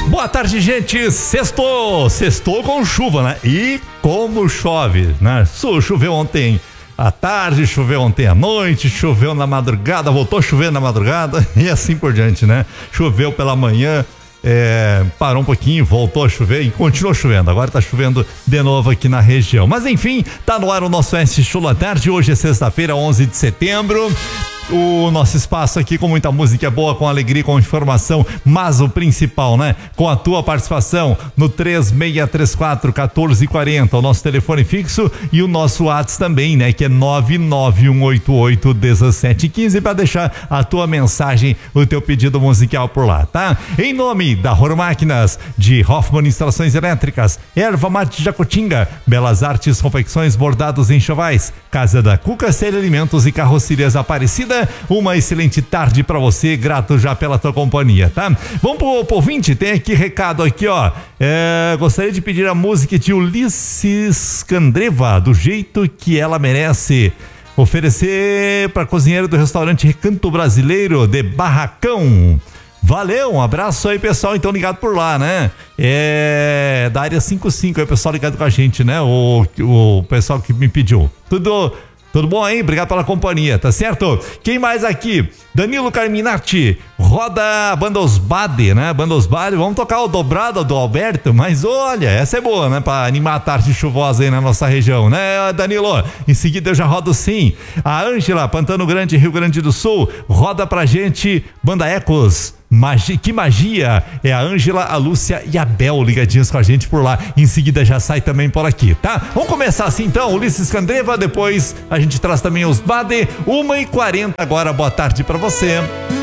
Boa tarde, gente. Sextou com chuva, né? E como chove, né? Choveu ontem à tarde, choveu ontem à noite, choveu na madrugada, voltou a chover na madrugada e assim por diante, né? Choveu pela manhã, parou um pouquinho, voltou a chover e continuou chovendo. Agora tá chovendo de novo aqui na região. Mas enfim, tá no ar o nosso S-Show à tarde. Hoje é sexta-feira, 11 de setembro. O nosso espaço aqui com muita música boa, com alegria, com informação, mas o principal, né? Com a tua participação no 3634-1440, o nosso telefone fixo e o nosso WhatsApp também, né? Que é 99188-1715 para deixar a tua mensagem, o teu pedido musical por lá, tá? Em nome da Roro Máquinas, de Hoffman Instalações Elétricas, Erva Mate Jacutinga, Belas Artes Confecções Bordados em Chovais, Casa da Cuca Série Alimentos e Carrocerias Aparecida. Uma excelente tarde pra você, grato já pela tua companhia, tá? Vamos pro ouvinte, tem aqui recado aqui, ó. Gostaria de pedir a música de Ulisses Candreva, Do Jeito Que Ela Merece. Oferecer pra cozinheiro do restaurante Recanto Brasileiro de Barracão. Valeu, um abraço aí, pessoal, então ligado por lá, né? Da área 55 aí, pessoal ligado com a gente, né? O pessoal que me pediu. Tudo bom aí? Obrigado pela companhia, tá certo? Quem mais aqui? Danilo Carminati, roda a Banda Osbade, né? Banda Osbade, vamos tocar o dobrado do Alberto, mas olha, essa é boa, né? Pra animar a tarde chuvosa aí na nossa região, né, Danilo? Em seguida eu já rodo sim. A Ângela, Pantano Grande, Rio Grande do Sul, roda pra gente Banda Ecos. Que magia! É a Ângela, a Lúcia e a Bel ligadinhos com a gente por lá. Em seguida já sai também por aqui, tá? Vamos começar assim então, Ulisses Candreva, depois a gente traz também os Bade, 1h40 agora, boa tarde pra você.